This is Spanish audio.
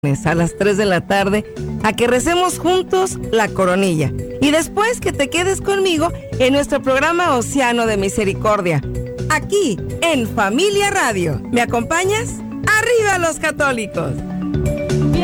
a las 3 de la tarde a que recemos juntos la coronilla y después que te quedes conmigo en nuestro programa Océano de Misericordia, aquí en Familia Radio. ¿Me acompañas? ¡Arriba los católicos!